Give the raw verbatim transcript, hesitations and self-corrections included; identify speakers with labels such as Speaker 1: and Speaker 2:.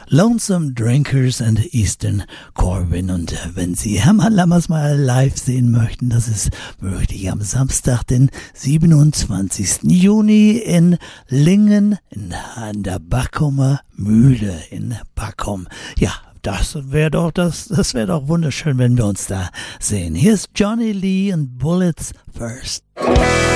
Speaker 1: Lonesome Drinkers and Eastern Corbin. Und wenn Sie Hermann Lammers mal live sehen möchten, das ist möglich am Samstag, den siebenundzwanzigsten Juni in Lingen in, an der Backumer Mühle in Backum. Ja, das wäre doch, das, das wäre doch wunderschön, wenn wir uns da sehen. Hier ist Johnny Lee und Bullets First.